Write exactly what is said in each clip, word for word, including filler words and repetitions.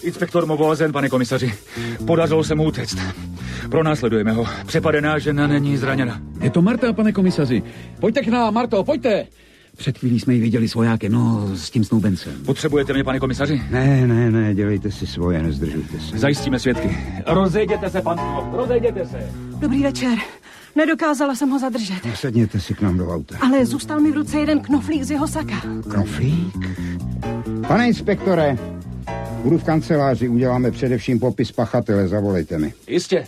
Inspektor Movoazen, pane komisaři. Podařilo se mu utéct. Pronásledujeme ho. Přepadená žena není zraněna. Je to Marta, pane komisaři. Pojďte k nám, Marto, pojďte. Před chvílí jsme ji viděli s vojákem, no, s tím snoubencem. Potřebujete mě, pane komisaři? Ne, ne, ne, dělejte si svoje, nezdržujte se. Zajistíme svědky. Rozejděte se, pan, rozejděte se. Dobrý večer. Nedokázala jsem ho zadržet. Sedněte si k nám do auta. Ale zůstal mi v ruce jeden knoflík z jeho saka. Knoflík? Pane inspektore, budu v kanceláři, uděláme především popis pachatele, zavolejte mi. Jistě.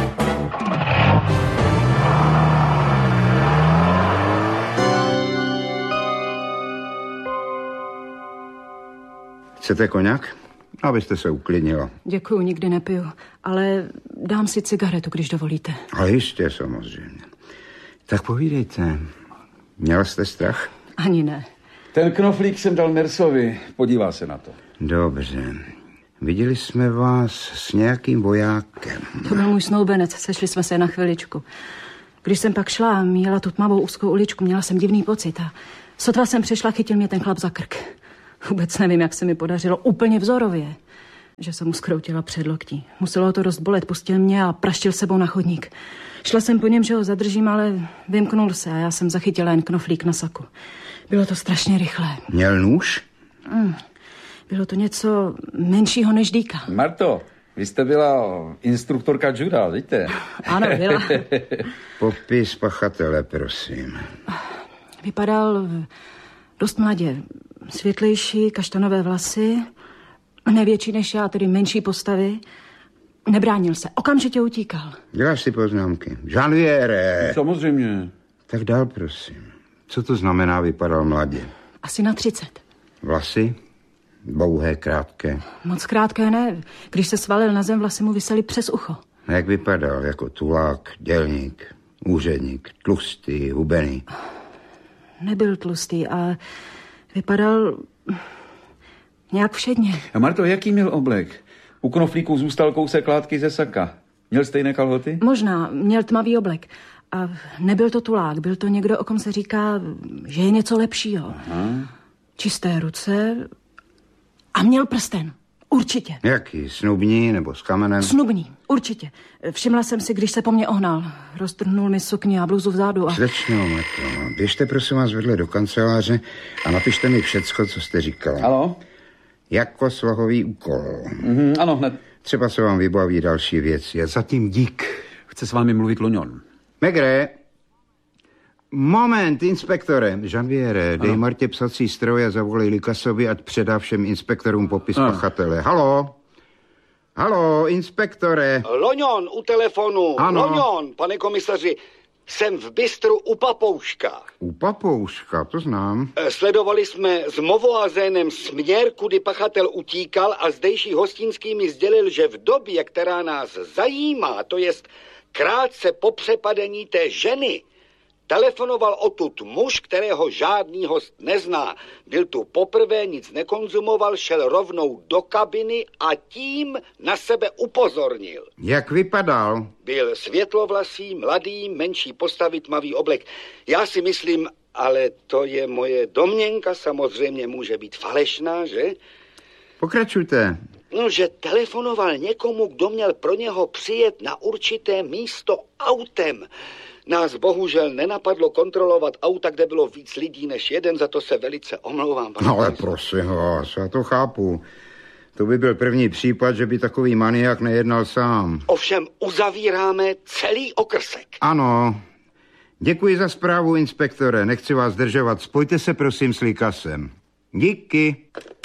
Chcete koněk? Abyste se uklidnila. Děkuju, nikdy nepiju, ale dám si cigaretu, když dovolíte. A jistě, samozřejmě. Tak povídejte, měla jste strach? Ani ne. Ten knoflík jsem dal Mersovi, podívá se na to. Dobře. Viděli jsme vás s nějakým vojákem. To byl můj snoubenec, sešli jsme se na chviličku. Když jsem pak šla a měla tu tmavou úzkou uličku, měla jsem divný pocit a sotva jsem přešla, chytil mě ten chlap za krk. Vůbec nevím, jak se mi podařilo, úplně vzorově, že jsem mu skroutila předloktí. Muselo to dost bolet, pustil mě a praštil sebou na chodník. Šla jsem po něm, že ho zadržím, ale vymknul se a já jsem zachytila jen knoflík na saku. Bylo to strašně rychlé. Měl nůž? Mm, bylo to něco menšího než dýka. Marto, vy jste byla instruktorka juda, víte? Ano, byla. Popis pachatele, prosím. Vypadal dost mladě. Světlejší, kaštanové vlasy, nevětší než já, tedy menší postavy. Nebránil se, okamžitě utíkal. Děláš si poznámky. Janviere. Samozřejmě. Tak dál, prosím. Co to znamená, vypadal mladě? Asi na třicet. Vlasy? Dlouhé, krátké? Moc krátké ne. Když se svalil na zem, vlasy mu visely přes ucho. A jak vypadal? Jako tulák, dělník, úředník, tlustý, hubený? Nebyl tlustý, ale vypadal nějak všedně. A Marto, jaký měl oblek? U knoflíku zůstal kousek látky ze saka. Měl stejné kalhoty? Možná, měl tmavý oblek. A nebyl to tulák, byl to někdo, o kom se říká, že je něco lepšího. Aha. Čisté ruce a měl prsten. Určitě. Jaký? Snubní nebo s kamenem? Snubní, určitě. Všimla jsem si, když se po mně ohnal. Roztrhnul mi sukni a bluzu vzadu a... Slečno, Marto. Běžte prosím vás vedle do kanceláře a napište mi všecko, co jste říkala. Ano? Jako slohový úkol. Mm, ano, hned. Třeba se vám vybaví další věci. A zatím dík. Chce s vámi mluvit Loňon. Megre. Moment, inspektore. Janviere, dej Martě psací stroj a zavolej Likasovi, ať předá všem inspektorům popis ano. pachatele. Halo? Halo, inspektore. Loňon u telefonu. Ano. Loňon, pane komisaři. Jsem v bistru u Papouška. U Papouška, to znám. Sledovali jsme s Movoazénem směr, kudy pachatel utíkal a zdejší hostinský mi sdělil, že v době, která nás zajímá, to jest krátce po přepadení té ženy, telefonoval odtud muž, kterého žádný host nezná. Byl tu poprvé, nic nekonzumoval, šel rovnou do kabiny a tím na sebe upozornil. Jak vypadal? Byl světlovlasý, mladý, menší postavy, tmavý oblek. Já si myslím, ale to je moje domněnka, samozřejmě může být falešná, že? Pokračujte. No, že telefonoval někomu, kdo měl pro něho přijet na určité místo autem. Nás bohužel nenapadlo kontrolovat auta, kde bylo víc lidí než jeden, za to se velice omlouvám. No ale prosím vás, já to chápu. To by byl první případ, že by takový maniak nejednal sám. Ovšem uzavíráme celý okrsek. Ano. Děkuji za zprávu, inspektore. Nechci vás zdržovat. Spojte se prosím s Likasem. Díky.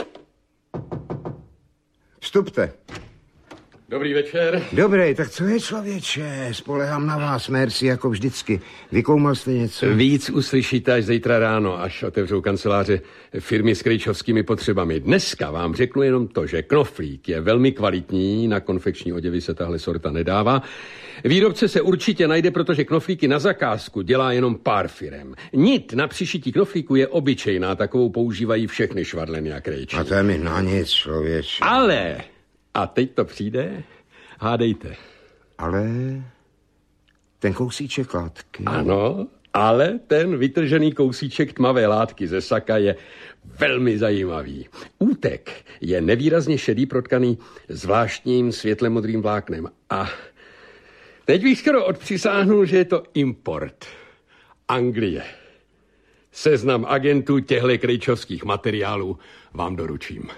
Vstupte. Dobrý večer. Dobrý, tak co je, člověče? Spolehám na vás, merci, jako vždycky. Vykoumal jste něco? Víc uslyšíte až zítra ráno, až otevřou kanceláře firmy s krejčovskými potřebami. Dneska vám řeknu jenom to, že knoflík je velmi kvalitní, na konfekční oděvy se tahle sorta nedává. Výrobce se určitě najde, protože knoflíky na zakázku dělá jenom pár firem. Nit na přišití knoflíku je obyčejná, takovou používají všechny švadleny a krejči. A to je mi na nic, člověče. Ale... A teď to přijde? Hádejte. Ale ten kousíček látky... Ano, ale ten vytržený kousíček tmavé látky ze saka je velmi zajímavý. Útek je nevýrazně šedý, protkaný zvláštním světle modrým vláknem. A teď bych skoro odpřisáhnul, že je to import. Anglie. Seznam agentů těchto krejčovských materiálů vám doručím.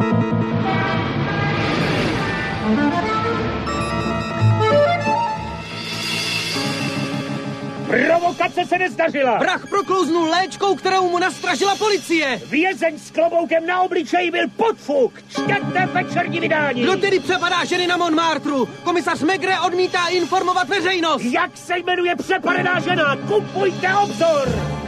Provokace se nezdařila. Vrah proklouznul léčkou, kterou mu nastražila policie. Vězeň s kloboukem na obličeji byl podfuk. Čtěte večerní vydání. Kdo tedy přepadá ženy na Montmartru? Komisař Maigret odmítá informovat veřejnost. Jak se jmenuje přepadená žena? Kupujte obzor.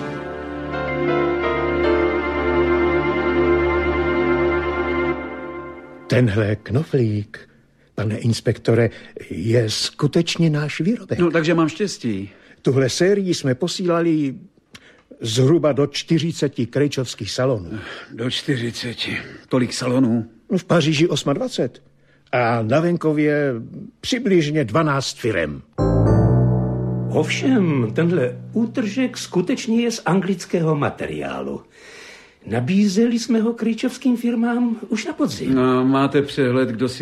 Tenhle knoflík, pane inspektore, je skutečně náš výrobek. No, takže mám štěstí. Tuhle sérii jsme posílali zhruba do čtyřiceti krejčovských salonů. Do čtyřiceti. Tolik salonů? V Paříži dvacet osm a na venkově přibližně dvanáct firem. Ovšem, tenhle útržek skutečně je z anglického materiálu. Nabízeli jsme ho krejčovským firmám už na podzim. No, máte přehled, kdo si